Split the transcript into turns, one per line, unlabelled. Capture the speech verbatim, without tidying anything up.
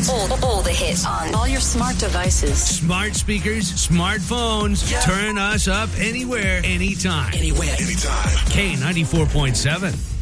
hits.
All, all the hits on
All your smart devices.
Smart speakers, smartphones.
Yeah.
Turn us up anywhere, anytime.
Anywhere.
Anytime.
K ninety-four point seven.